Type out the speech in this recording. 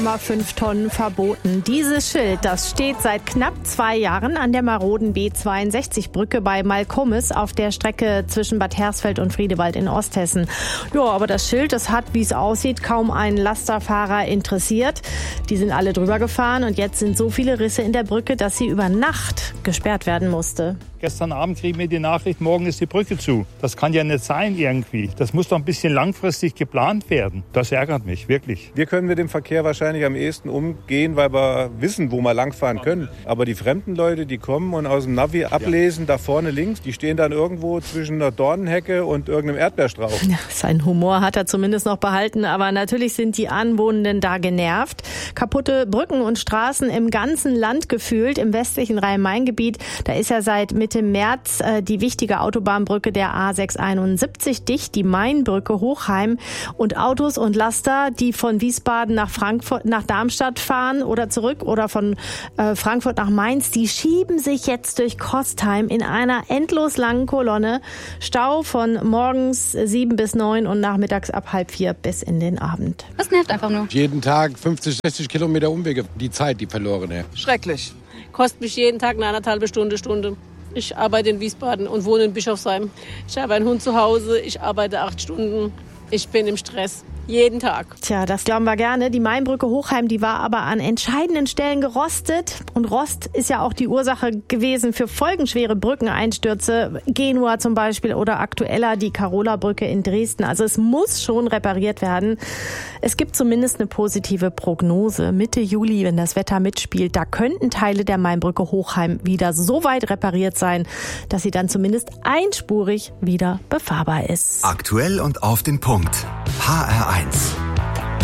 5 Tonnen verboten. Dieses Schild, das steht seit knapp 2 Jahren an der maroden B62-Brücke bei Malkummes auf der Strecke zwischen Bad Hersfeld und Friedewald in Osthessen. Ja, aber das Schild, das hat, wie es aussieht, kaum einen Lasterfahrer interessiert. Die sind alle drüber gefahren und jetzt sind so viele Risse in der Brücke, dass sie über Nacht gesperrt werden musste. Gestern Abend kriegen wir die Nachricht, morgen ist die Brücke zu. Das kann ja nicht sein irgendwie. Das muss doch ein bisschen langfristig geplant werden. Das ärgert mich, wirklich. Wir können mit dem Verkehr wahrscheinlich am ehesten umgehen, weil wir wissen, wo wir langfahren können. Aber die fremden Leute, die kommen und aus dem Navi ablesen, da vorne links, die stehen dann irgendwo zwischen einer Dornenhecke und irgendeinem Erdbeerstrauch. Ja, seinen Humor hat er zumindest noch behalten, aber natürlich sind die Anwohnenden da genervt. Kaputte Brücken und Straßen im ganzen Land gefühlt. Im westlichen Rhein-Main-Gebiet, da ist ja seit Mitte März die wichtige Autobahnbrücke der A671 dicht, die Mainbrücke Hochheim. Und Autos und Laster, die von Wiesbaden nach Frankfurt, nach Darmstadt fahren oder zurück oder von Frankfurt nach Mainz, die schieben sich jetzt durch Kostheim in einer endlos langen Kolonne. Stau von morgens 7 bis 9 und nachmittags ab 3:30 bis in den Abend. Das nervt einfach nur. Jeden Tag 50, 60 Kilometer Umwege. Die Zeit, die verlorene. Schrecklich. Kostet mich jeden Tag eine 1,5 Stunde. Ich arbeite in Wiesbaden und wohne in Bischofsheim. Ich habe einen Hund zu Hause, ich arbeite 8 Stunden. Ich bin im Stress. Jeden Tag. Tja, das glauben wir gerne. Die Mainbrücke Hochheim, die war aber an entscheidenden Stellen gerostet. Und Rost ist ja auch die Ursache gewesen für folgenschwere Brückeneinstürze. Genua zum Beispiel oder aktueller die Karola-Brücke in Dresden. Also es muss schon repariert werden. Es gibt zumindest eine positive Prognose. Mitte Juli, wenn das Wetter mitspielt, da könnten Teile der Mainbrücke Hochheim wieder so weit repariert sein, dass sie dann zumindest einspurig wieder befahrbar ist. Aktuell und auf den Punkt. HR1.